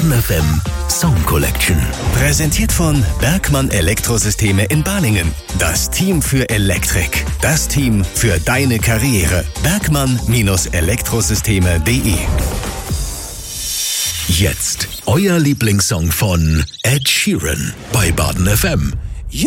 Baden FM Song Collection. Präsentiert von Bergmann Elektrosysteme in Balingen. Das Team für Elektrik. Das Team für deine Karriere. Bergmann-Elektrosysteme.de. Jetzt euer Lieblingssong von Ed Sheeran bei Baden FM.